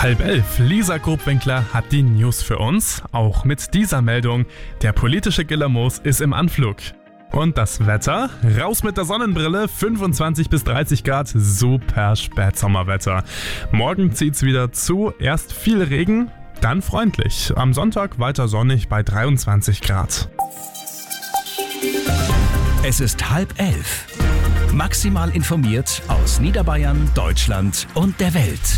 10:30. Lisa Grubwinkler hat die News für uns. Auch mit dieser Meldung: Der politische Gillermoos ist im Anflug. Und das Wetter? Raus mit der Sonnenbrille, 25 bis 30 Grad, super Spätsommerwetter. Morgen zieht's wieder zu, erst viel Regen, dann freundlich. Am Sonntag weiter sonnig bei 23 Grad. Es ist 10:30. Maximal informiert aus Niederbayern, Deutschland und der Welt.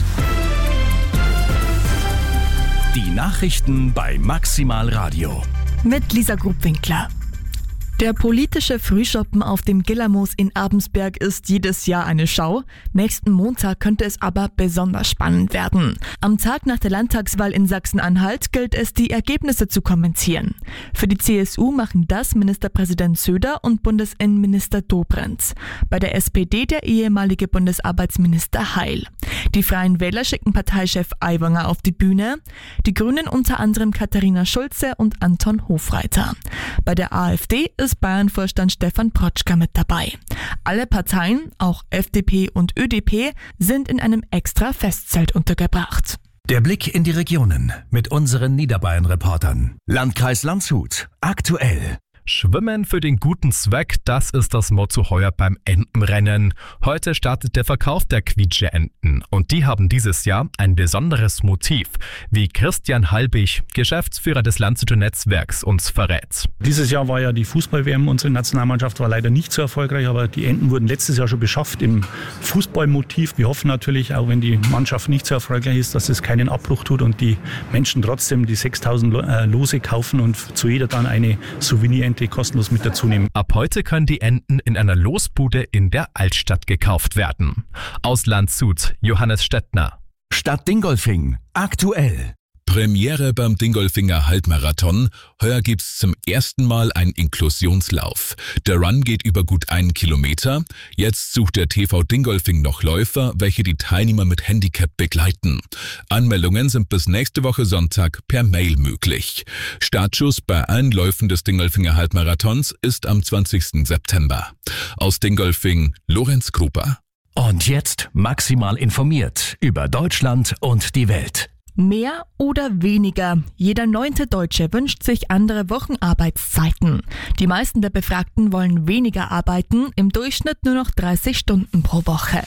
Die Nachrichten bei Maximal Radio. Mit Lisa Grubwinkler. Der politische Frühschoppen auf dem Gillermoos in Abensberg ist jedes Jahr eine Schau. Nächsten Montag könnte es aber besonders spannend werden. Am Tag nach der Landtagswahl in Sachsen-Anhalt gilt es, die Ergebnisse zu kommentieren. Für die CSU machen das Ministerpräsident Söder und Bundesinnenminister Dobrindt. Bei der SPD der ehemalige Bundesarbeitsminister Heil. Die Freien Wähler schicken Parteichef Aiwanger auf die Bühne. Die Grünen unter anderem Katharina Schulze und Anton Hofreiter. Bei der AfD ist Bayern-Vorstand Stefan Protschka mit dabei. Alle Parteien, auch FDP und ÖDP, sind in einem extra Festzelt untergebracht. Der Blick in die Regionen mit unseren Niederbayern-Reportern. Landkreis Landshut, aktuell. Schwimmen für den guten Zweck, das ist das Motto heuer beim Entenrennen. Heute startet der Verkauf der Quietsche-Enten und die haben dieses Jahr ein besonderes Motiv, wie Christian Halbig, Geschäftsführer des Landshuter Netzwerks, uns verrät. Dieses Jahr war ja die Fußball-WM, unsere Nationalmannschaft war leider nicht so erfolgreich, aber die Enten wurden letztes Jahr schon beschafft im Fußballmotiv. Wir hoffen natürlich, auch wenn die Mannschaft nicht so erfolgreich ist, dass es keinen Abbruch tut und die Menschen trotzdem die 6.000 Lose kaufen und zu jeder dann eine Souvenirente kostenlos mit dazu nehmen. Ab heute können die Enten in einer Losbude in der Altstadt gekauft werden. Aus Landshut, Johannes Stettner. Stadt Dingolfing, aktuell. Premiere beim Dingolfinger Halbmarathon. Heuer gibt's zum ersten Mal einen Inklusionslauf. Der Run geht über gut 1 Kilometer. Jetzt sucht der TV Dingolfing noch Läufer, welche die Teilnehmer mit Handicap begleiten. Anmeldungen sind bis nächste Woche Sonntag per Mail möglich. Startschuss bei allen Läufen des Dingolfinger Halbmarathons ist am 20. September. Aus Dingolfing, Lorenz Gruber. Und jetzt maximal informiert über Deutschland und die Welt. Mehr oder weniger? Jeder 9. Deutsche wünscht sich andere Wochenarbeitszeiten. Die meisten der Befragten wollen weniger arbeiten, im Durchschnitt nur noch 30 Stunden pro Woche.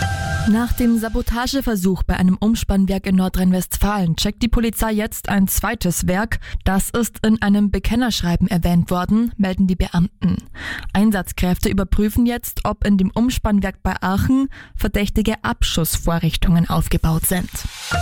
Nach dem Sabotageversuch bei einem Umspannwerk in Nordrhein-Westfalen checkt die Polizei jetzt ein zweites Werk. Das ist in einem Bekennerschreiben erwähnt worden, melden die Beamten. Einsatzkräfte überprüfen jetzt, ob in dem Umspannwerk bei Aachen verdächtige Abschussvorrichtungen aufgebaut sind.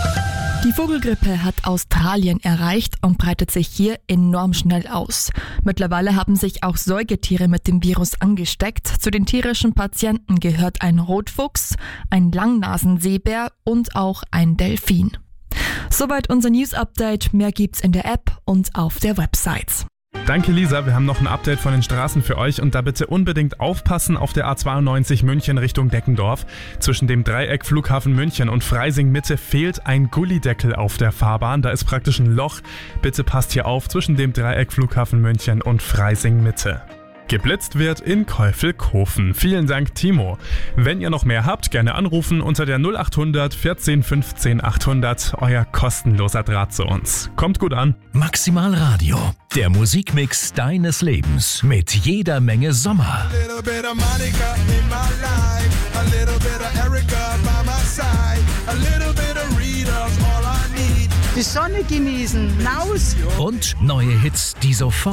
Die Vogelgrippe hat Australien erreicht und breitet sich hier enorm schnell aus. Mittlerweile haben sich auch Säugetiere mit dem Virus angesteckt. Zu den tierischen Patienten gehört ein Rotfuchs, ein Langnasenseebär und auch ein Delfin. Soweit unser News-Update. Mehr gibt's in der App und auf der Website. Danke Lisa, wir haben noch ein Update von den Straßen für euch und da bitte unbedingt aufpassen auf der A92 München Richtung Deckendorf. Zwischen dem Dreieck Flughafen München und Freising Mitte fehlt ein Gullideckel auf der Fahrbahn, da ist praktisch ein Loch. Bitte passt hier auf zwischen dem Dreieck Flughafen München und Freising Mitte. Geblitzt wird in Käufelkofen. Vielen Dank, Timo. Wenn ihr noch mehr habt, gerne anrufen unter der 0800 14 15 800. Euer kostenloser Draht zu uns. Kommt gut an. Maximal Radio, der Musikmix deines Lebens mit jeder Menge Sommer. Die Sonne genießen, raus! Und neue Hits, die sofort